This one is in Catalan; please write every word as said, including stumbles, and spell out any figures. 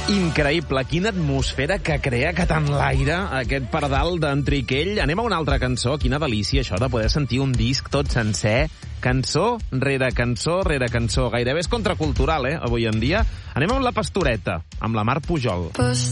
Increïble, quina atmosfera que crea que tant l'aire, aquest pardal d'Enriquell. Anem a una altra cançó, quina delícia això de poder sentir un disc tot sencer, cançó rere cançó rere cançó. Gairebé és contracultural, eh, avui en dia. Anem amb La Pastoreta, amb la Mar Pujol.